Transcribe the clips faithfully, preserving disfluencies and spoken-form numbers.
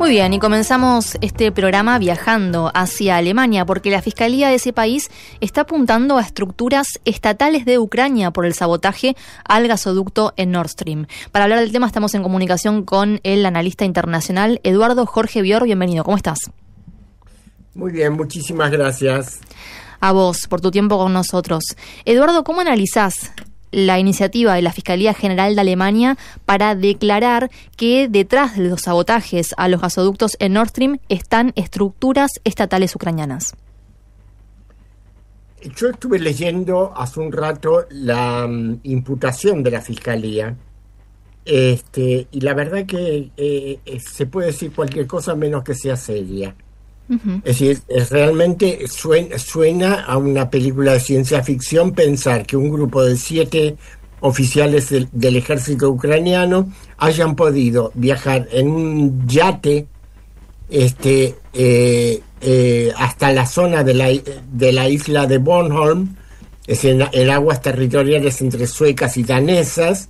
Muy bien, y comenzamos este programa viajando hacia Alemania, porque la Fiscalía de ese país está apuntando a estructuras estatales de Ucrania por el sabotaje al gasoducto en Nord Stream. Para hablar del tema estamos en comunicación con el analista internacional Eduardo Jorge Bior. Bienvenido, ¿cómo estás? Muy bien, muchísimas gracias. A vos, por tu tiempo con nosotros. Eduardo, ¿cómo analizás la iniciativa de la Fiscalía General de Alemania para declarar que detrás de los sabotajes a los gasoductos en Nord Stream están estructuras estatales ucranianas? Yo estuve leyendo hace un rato la um, imputación de la Fiscalía, este, y la verdad que eh, se puede decir cualquier cosa menos que sea seria. Uh-huh. Es decir, es realmente suena, suena a una película de ciencia ficción pensar que un grupo de siete oficiales del, del ejército ucraniano hayan podido viajar en un yate este, eh, eh, hasta la zona de la, de la isla de Bornholm, es en, en aguas territoriales entre suecas y danesas,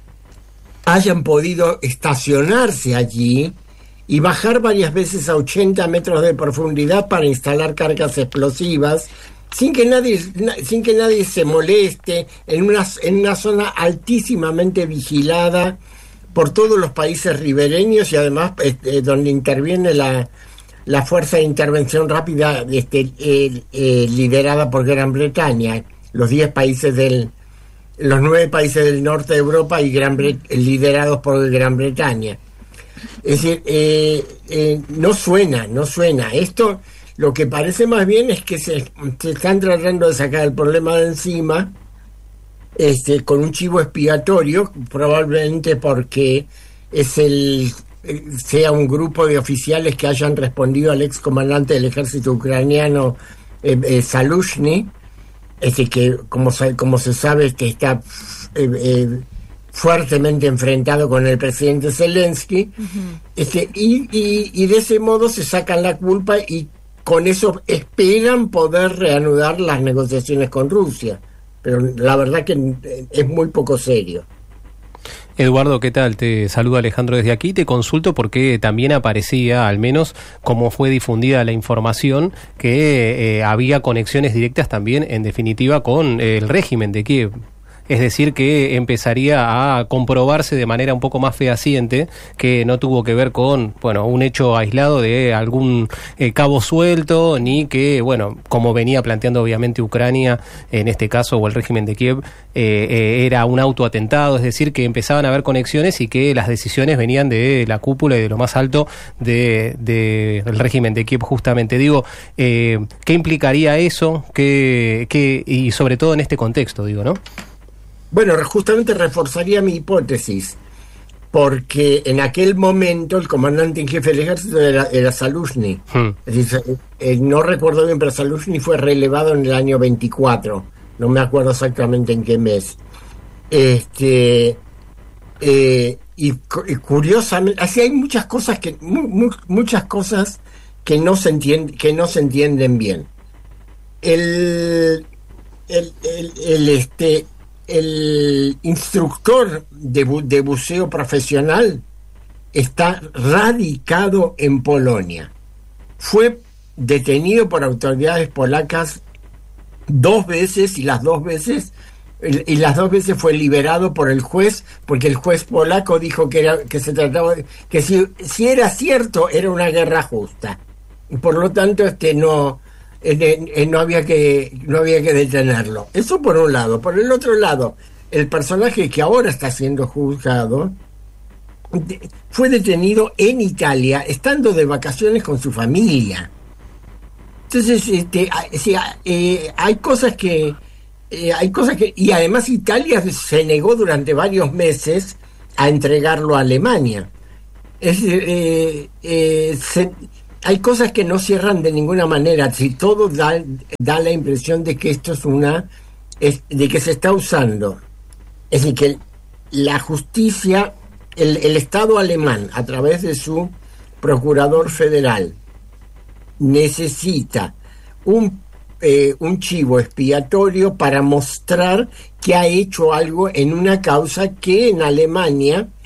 hayan podido estacionarse allí y bajar varias veces a ochenta metros de profundidad para instalar cargas explosivas sin que nadie sin que nadie se moleste, en una, en una zona altísimamente vigilada por todos los países ribereños y además este, donde interviene la, la Fuerza de Intervención Rápida este, eh, eh, liderada por Gran Bretaña, los diez países del los nueve países del norte de Europa y Gran Bre- liderados por Gran Bretaña. Es decir, eh, eh, no suena, no suena. Esto lo que parece más bien es que se, se están tratando de sacar el problema de encima este, con un chivo expiatorio, probablemente porque es el sea un grupo de oficiales que hayan respondido al excomandante del ejército ucraniano, eh, eh, Zaluzhny, este, que como, como se sabe este, está... Eh, eh, fuertemente enfrentado con el presidente Zelensky, uh-huh. este, y, y, y de ese modo se sacan la culpa y con eso esperan poder reanudar las negociaciones con Rusia, pero la verdad que es muy poco serio. Eduardo, ¿qué tal? Te saludo Alejandro desde aquí. Te consulto porque también aparecía, al menos como fue difundida la información, que eh, había conexiones directas también, en definitiva, con el régimen de Kiev. Es decir, que empezaría a comprobarse de manera un poco más fehaciente que no tuvo que ver con, bueno, un hecho aislado de algún eh, cabo suelto, ni que, bueno, como venía planteando obviamente Ucrania, en este caso, o el régimen de Kiev, eh, eh, era un autoatentado, es decir, que empezaban a haber conexiones y que las decisiones venían de la cúpula y de lo más alto de, de el régimen de Kiev, justamente. Digo, eh, ¿qué implicaría eso? ¿Qué, qué, y sobre todo en este contexto, digo, ¿no? Bueno, justamente reforzaría mi hipótesis, porque en aquel momento el comandante en jefe del ejército era, era Zaluzhny. Hmm. Es decir, eh, no recuerdo bien, pero Zaluzhny fue relevado en el año veinticuatro, no me acuerdo exactamente en qué mes. Este eh, y, y curiosamente, así hay muchas cosas que mu, mu, muchas cosas que no se entienden, que no se entienden bien. El el, el, el este El instructor de, bu- de buceo profesional está radicado en Polonia. Fue detenido por autoridades polacas dos veces y las dos veces y las dos veces fue liberado por el juez, porque el juez polaco dijo que era que se trataba de, que si, si era cierto era una guerra justa. Y por lo tanto este no Eh, eh, no había que no había que detenerlo. Eso por un lado. Por el otro lado, el personaje que ahora está siendo juzgado de, fue detenido en Italia estando de vacaciones con su familia. Entonces este, hay, eh, hay cosas que eh, hay cosas que y además Italia se negó durante varios meses a entregarlo a Alemania. Es eh, eh, se, Hay cosas que no cierran de ninguna manera. Si todo da, da la impresión de que esto es una, es, de que se está usando. Es decir, que la justicia, el, el Estado alemán, a través de su procurador federal, necesita un, eh, un chivo expiatorio para mostrar que ha hecho algo en una causa que en Alemania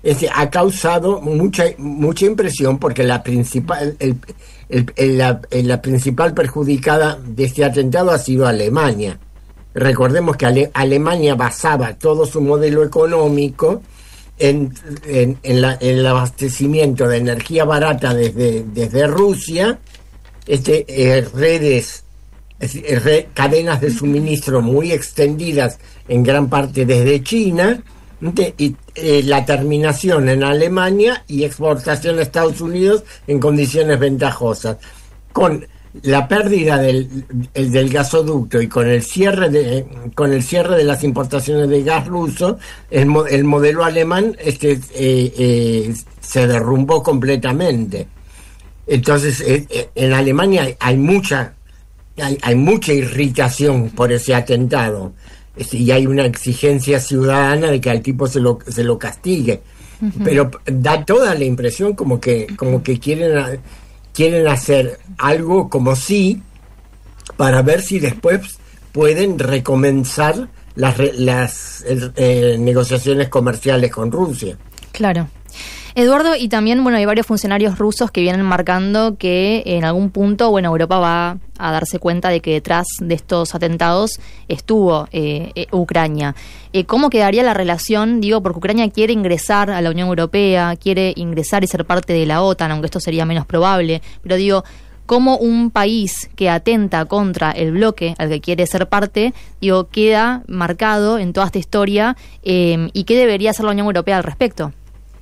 Es decir, ha causado mucha mucha impresión porque la principal el, el, el, la, la principal perjudicada de este atentado ha sido Alemania. Recordemos que Ale, Alemania basaba todo su modelo económico en, en, en, la, en el abastecimiento de energía barata desde, desde Rusia, este, eh, redes, eh, red, cadenas de suministro muy extendidas en gran parte desde China, de, y eh, la terminación en Alemania y exportación a Estados Unidos en condiciones ventajosas. Con la pérdida del, el, del gasoducto y con el cierre de con el cierre de las importaciones de gas ruso, el, el modelo alemán este eh, eh, se derrumbó completamente. Entonces eh, en Alemania hay, hay mucha hay, hay mucha irritación por ese atentado. Y hay una exigencia ciudadana de que al tipo se lo se lo castigue. Uh-huh. Pero da toda la impresión como que como que quieren quieren hacer algo como sí para ver si después pueden recomenzar las las eh, negociaciones comerciales con Rusia. Claro. Eduardo, y también, bueno, hay varios funcionarios rusos que vienen marcando que en algún punto, bueno, Europa va a darse cuenta de que detrás de estos atentados estuvo eh, eh, Ucrania. Eh, ¿Cómo quedaría la relación? Digo, porque Ucrania quiere ingresar a la Unión Europea, quiere ingresar y ser parte de la OTAN, aunque esto sería menos probable, pero digo, ¿cómo un país que atenta contra el bloque al que quiere ser parte, digo, queda marcado en toda esta historia eh, y qué debería hacer la Unión Europea al respecto?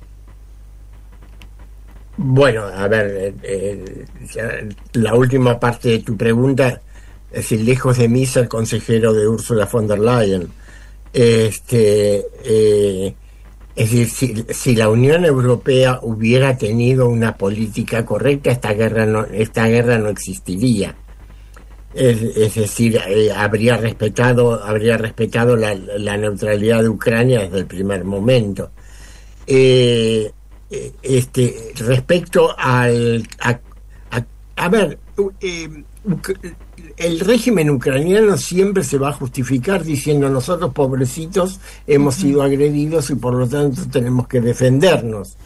Bueno, a ver, eh, eh, la última parte de tu pregunta, es decir, lejos de mí ser consejero de Ursula von der Leyen. Este, eh, es decir, si, si la Unión Europea hubiera tenido una política correcta, esta guerra no, esta guerra no existiría. Es, es decir, eh, habría respetado, habría respetado la, la neutralidad de Ucrania desde el primer momento. Eh, Este, respecto al a, a, a ver eh, el régimen ucraniano siempre se va a justificar diciendo nosotros pobrecitos hemos uh-huh. sido agredidos y por lo tanto tenemos que defendernos,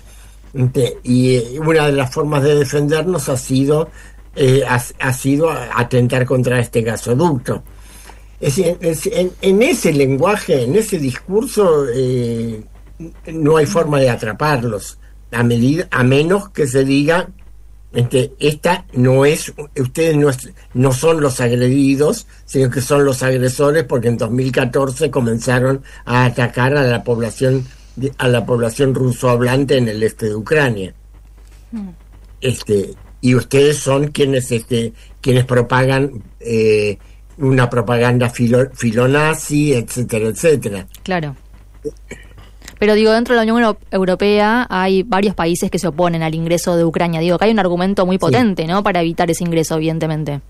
y eh, una de las formas de defendernos ha sido eh, ha, ha sido atentar contra este gasoducto. Es, es, en, en ese lenguaje, en ese discurso eh, no hay forma de atraparlos. A medida, a menos que se diga este, esta no es, ustedes no, es, no son los agredidos, sino que son los agresores, porque en dos mil catorce comenzaron a atacar a la población a la población rusohablante en el este de Ucrania. Mm. Este, y ustedes son quienes este quienes propagan eh, una propaganda filo, filonazi, etcétera, etcétera. Claro. Pero digo, dentro de la Unión Europea hay varios países que se oponen al ingreso de Ucrania. Digo, que hay un argumento muy potente, sí, ¿no?, para evitar ese ingreso, evidentemente.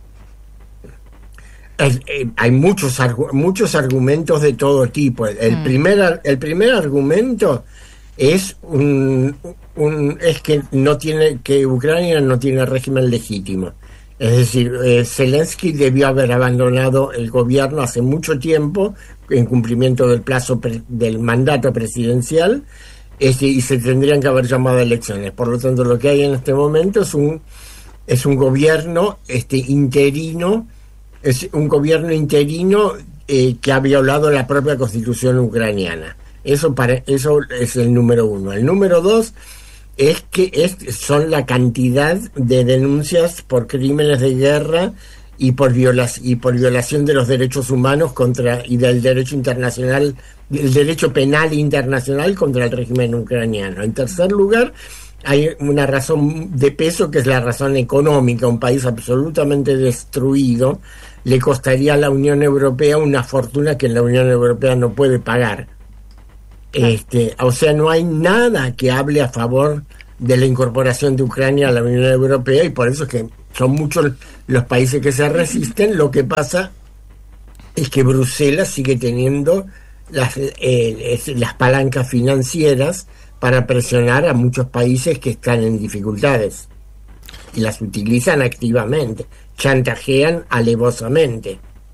Es, eh, hay muchos muchos argumentos de todo tipo. El mm. primer el primer argumento es un, un es que no tiene que Ucrania no tiene régimen legítimo. Es decir, eh, Zelensky debió haber abandonado el gobierno hace mucho tiempo en cumplimiento del plazo pre, del mandato presidencial, este, y se tendrían que haber llamado a elecciones. Por lo tanto, lo que hay en este momento es un es un gobierno este interino, es un gobierno interino eh, que ha violado la propia constitución ucraniana. Eso para eso es el número uno. El número dos es que es, son la cantidad de denuncias por crímenes de guerra y por viola, y por violación de los derechos humanos contra y del derecho internacional, del derecho penal internacional contra el régimen ucraniano. En tercer lugar, hay una razón de peso que es la razón económica. Un país absolutamente destruido le costaría a la Unión Europea una fortuna que la Unión Europea no puede pagar. Este, o sea, no hay nada que hable a favor de la incorporación de Ucrania a la Unión Europea, y por eso es que son muchos los países que se resisten. Lo que pasa es que Bruselas sigue teniendo las, eh, las palancas financieras para presionar a muchos países que están en dificultades, y las utilizan activamente, chantajean alevosamente.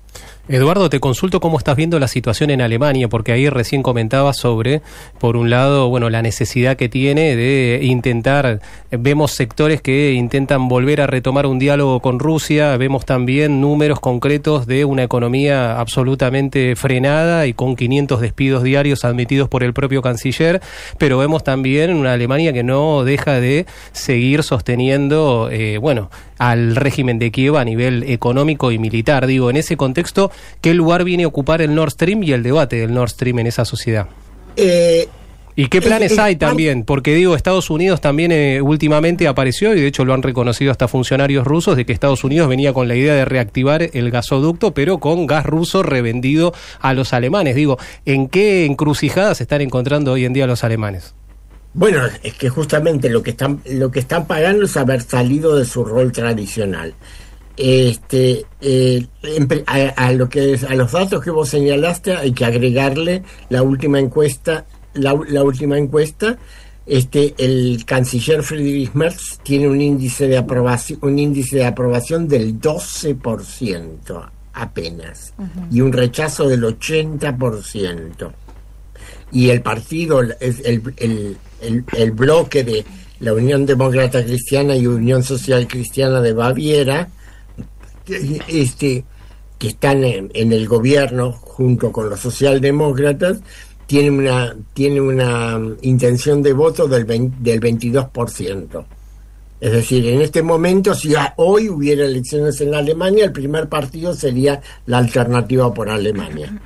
Eduardo, te consulto cómo estás viendo la situación en Alemania, porque ahí recién comentabas sobre, por un lado, bueno, la necesidad que tiene de intentar, vemos sectores que intentan volver a retomar un diálogo con Rusia, vemos también números concretos de una economía absolutamente frenada y con quinientos despidos diarios admitidos por el propio canciller, pero vemos también una Alemania que no deja de seguir sosteniendo, eh, bueno, al régimen de Kiev a nivel económico y militar. Digo, en ese contexto, ¿qué lugar viene a ocupar el Nord Stream y el debate del Nord Stream en esa sociedad? Eh, ¿Y qué planes eh, eh, hay también? Porque digo, Estados Unidos también eh, últimamente apareció, y de hecho lo han reconocido hasta funcionarios rusos, de que Estados Unidos venía con la idea de reactivar el gasoducto, pero con gas ruso revendido a los alemanes. Digo, ¿en qué encrucijadas se están encontrando hoy en día los alemanes? Bueno, es que justamente lo que están lo que están pagando es haber salido de su rol tradicional. Este eh, a, a lo que es, a los datos que vos señalaste hay que agregarle la última encuesta, la, la última encuesta. Este el canciller Friedrich Merz tiene un índice de aprobación, un índice de aprobación del doce por ciento apenas, uh-huh. y un rechazo del ochenta por ciento. Y el partido, el, el, el, el, el bloque de la Unión Demócrata Cristiana y Unión Social Cristiana de Baviera, este, que están en, en el gobierno junto con los socialdemócratas, tiene una, tiene una intención de voto del, veinte, del veintidós por ciento. Es decir, en este momento, si hoy hubiera elecciones en Alemania, el primer partido sería la Alternativa por Alemania.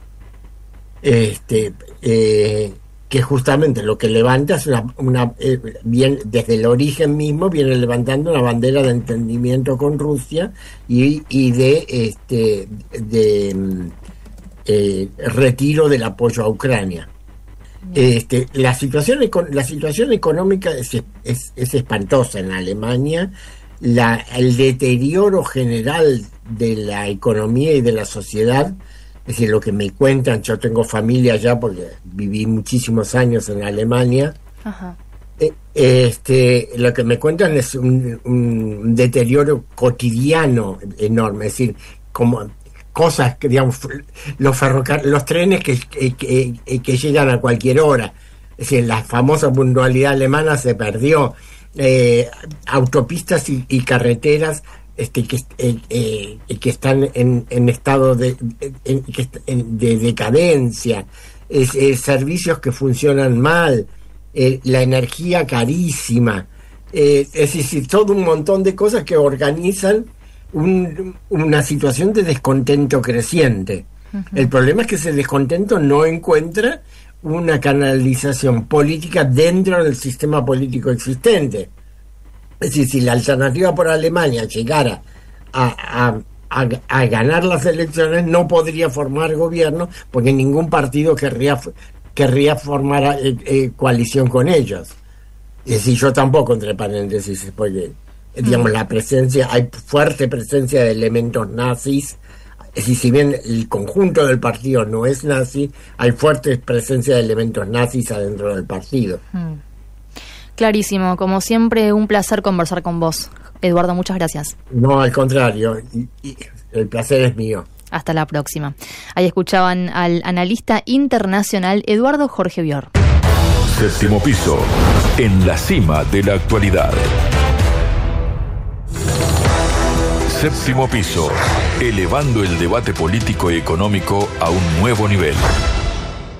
Este eh, que justamente lo que levanta es una, una eh, bien, desde el origen mismo viene levantando una bandera de entendimiento con Rusia y, y de este de eh, retiro del apoyo a Ucrania. Este, la situación la situación económica es, es, es espantosa en Alemania. La, el deterioro general de la economía y de la sociedad, es decir, lo que me cuentan, yo tengo familia allá porque viví muchísimos años en Alemania. Ajá. Eh, este, lo que me cuentan es un, un deterioro cotidiano enorme, es decir, como cosas que, digamos, los ferrocar- los trenes que, que, que, que llegan a cualquier hora, es decir, la famosa puntualidad alemana se perdió, eh, autopistas y, y carreteras Este, que, eh, eh, que están en, en estado de, en, en, de decadencia, es, eh, servicios que funcionan mal, eh, la energía carísima, eh, es decir, todo un montón de cosas que organizan un, una situación de descontento creciente. Uh-huh. El problema es que ese descontento no encuentra una canalización política dentro del sistema político existente. Es decir, si la Alternativa por Alemania llegara a, a, a, a ganar las elecciones, no podría formar gobierno porque ningún partido querría, querría formar eh, eh, coalición con ellos. Es decir, yo tampoco, entre paréntesis, porque, digamos, la presencia, hay fuerte presencia de elementos nazis. Es decir, si bien el conjunto del partido no es nazi, hay fuerte presencia de elementos nazis adentro del partido. Mm. Clarísimo, como siempre, un placer conversar con vos. Eduardo, muchas gracias. No, al contrario, y, y el placer es mío. Hasta la próxima. Ahí escuchaban al analista internacional Eduardo Jorge Bior. Séptimo piso, en la cima de la actualidad. Séptimo piso, elevando el debate político y económico a un nuevo nivel.